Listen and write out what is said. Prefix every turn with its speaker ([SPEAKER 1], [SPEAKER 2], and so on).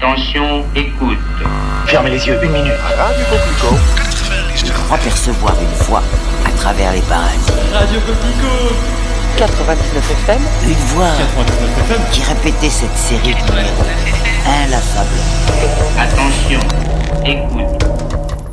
[SPEAKER 1] Attention, écoute.
[SPEAKER 2] Fermez les yeux, 1 minute.
[SPEAKER 3] Radio Coquelicot.
[SPEAKER 4] Je crois percevoir une voix à travers les paradis.
[SPEAKER 5] Radio Coquelicot.
[SPEAKER 4] 99 FM. Une voix
[SPEAKER 5] 99 FM.
[SPEAKER 4] qui répétait cette série de numéros inlassablement.
[SPEAKER 1] Attention, écoute.